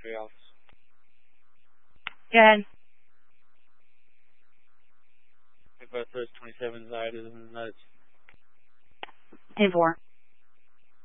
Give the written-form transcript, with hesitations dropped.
3 office. Go ahead. Both those 27 died in the nuts. 10-4.